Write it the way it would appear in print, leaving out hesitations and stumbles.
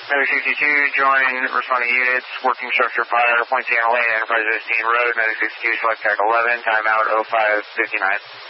Medic 62, join responding units, working structure fire, point Sienna Lane, Enterprise 15 Road, Medic 62, select TAC 11, timeout 05:59.